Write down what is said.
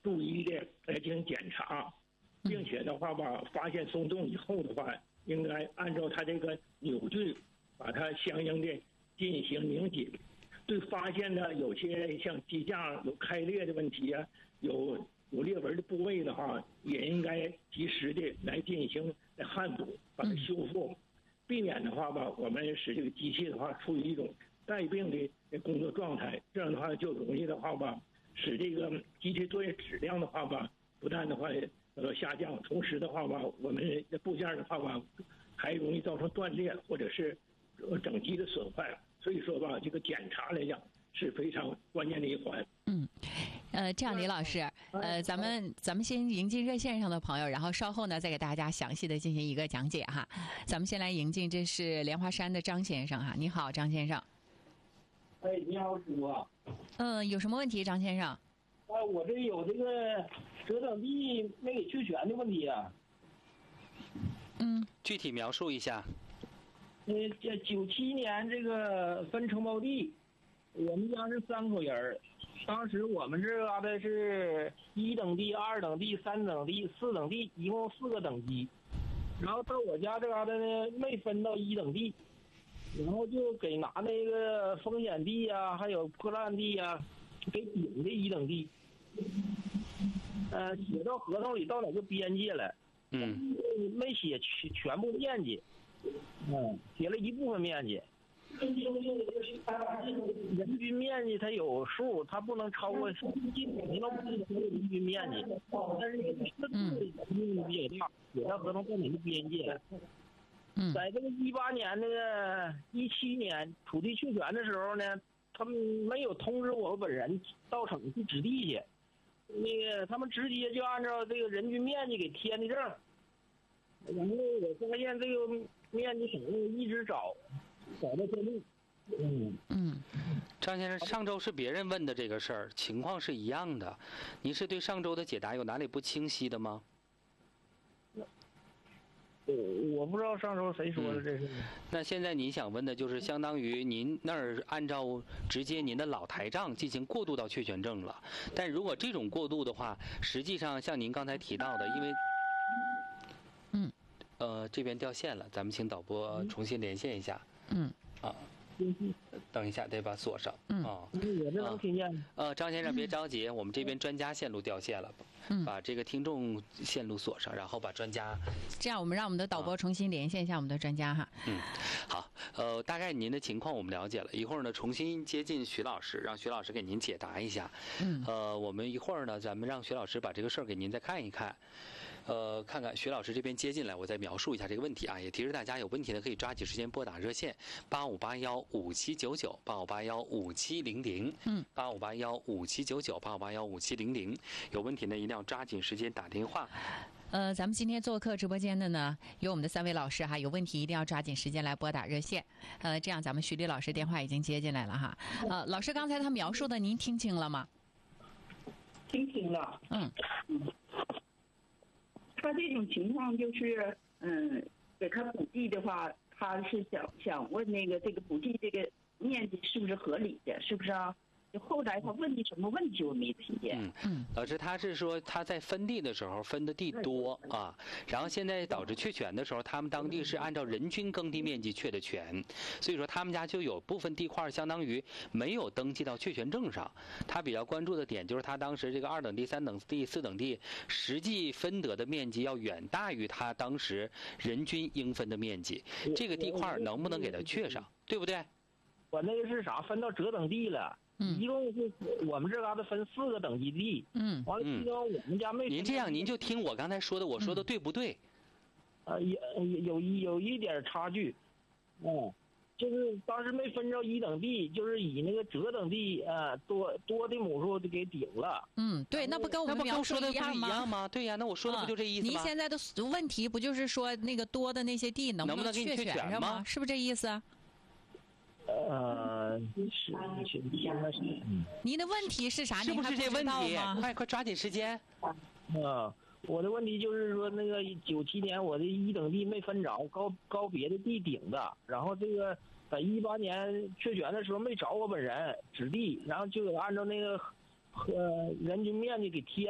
逐一的来进行检查，并且的话吧，发现松动以后的话，应该按照它这个扭矩，把它相应的进行拧紧。对发现的有些像机架有开裂的问题啊，有裂纹的部位的话，也应该及时的来进行焊补，把它修复，避免的话吧，我们使这个机器的话处于一种带病的工作状态，这样的话就容易的话吧，使这个机器作业质量的话吧，不但的话下降，同时的话吧，我们的部件的话吧，还容易造成断裂或者是整机的损坏。所以说吧，这个检查来讲是非常关键的一环。 这样，李老师，咱们先迎进热线上的朋友，然后稍后呢再给大家详细的进行一个讲解哈。咱们先来迎进，这是莲花山的张先生哈，你好，张先生。 哎，你好，师傅。 有什么问题，张先生？ 我这有这个折等地没给确权的问题啊。 具体描述一下。 这97年这个分承包地，我们家是3口人，当时我们这嘎达是1等地、2等地、3等地、4等地，一共4个等级。然后到我家这嘎达呢，没分到1等地，然后就给拿那个风险地呀，还有破烂地呀，给顶的1等地。写到合同里到哪个边界了？没写全部面积。写了一部分面积，人均面积它有数，它不能超过人均面积，但是面积比较大，写到合同到哪个边界了？在这个18年那个17年土地确权的时候呢，他们没有通知我本人到省去指地去，那个他们直接就按照这个人均面积给填的证，然后我发现这个面积省一直找到这路。 张先生，上周是别人问的这个事儿，情况是一样的。您是对上周的解答有哪里不清晰的吗？ 我不知道上周谁说的这是。 那现在您想问的就是相当于您那儿按照直接您的老台账进行过渡到确权证了。但如果这种过渡的话，实际上像您刚才提到的，因为这边掉线了，咱们请导播重新连线一下。等一下，得把锁上。 我这能听见。 张先生别着急，我们这边专家线路掉线了，把这个听众线路锁上，然后把专家。 这样，我们让我们的导播重新连线一下我们的专家哈。 好，大概您的情况我们了解了，一会儿呢重新接近徐老师，让徐老师给您解答一下。我们一会儿呢，咱们让徐老师把这个事儿给您再看一看，看看徐老师这边接进来，我再描述一下这个问题啊，也提示大家有问题呢可以抓紧时间拨打热线85815799，85815700，85815799，85815700，有问题呢一定要抓紧时间打电话。 咱们今天做客直播间的呢，有我们的3位老师哈，有问题一定要抓紧时间来拨打热线。这样咱们徐丽老师电话已经接进来了哈。老师刚才他描述的您听清了吗？ 听清了。他这种情况就是，给他补地的话，他是想问那个这个补地这个面积是不是合理的，是不是啊？就后来他问的什么问题我没听见。 老师他是说他在分地的时候分的地多啊，然后现在导致确权的时候，他们当地是按照人均耕地面积确的权，所以说他们家就有部分地块相当于没有登记到确权证上。他比较关注的点就是他当时这个2等地、3等地、4等地实际分得的面积要远大于他当时人均应分的面积，这个地块能不能给他确上，对不对？ 我那个是啥？分到折等地了。一共是我们这嘎达分4个等级地。完了，其中我们家没。 您这样，您就听我刚才说的，我说的对不对？ 有一点差距。就是当时没分着1等地，就是以那个折等地多的亩数就给顶了。 对，那不跟我们描述的一样吗？对呀，那我说的不就这意思吗？ 您现在的问题不就是说那个多的那些地能不能确权上吗？是不是这意思啊？ 是。 您的问题是啥？ 是不是这问题？快抓紧时间。 我的问题就是说，那个97年我的1等地没分着，高别的地顶的，然后这个在18年确权的时候没找我本人指地，然后就按照那个人均面积给贴